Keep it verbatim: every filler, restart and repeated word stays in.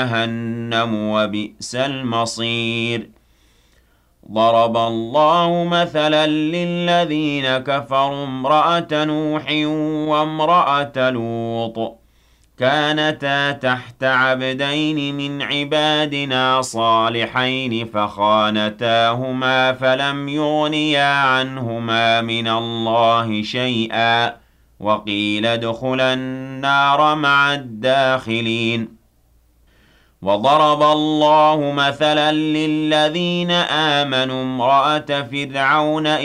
جهنم وبئس المصير ضرب الله مثلا للذين كفروا امرأة نوح وامرأة لوط كانتا تحت عبدين من عبادنا صالحين فخانتاهما فلم يغنيا عنهما من الله شيئا وقيل ادخلا النار مع الداخلين وضرب الله مثلا للذين آمنوا امرأة فرعون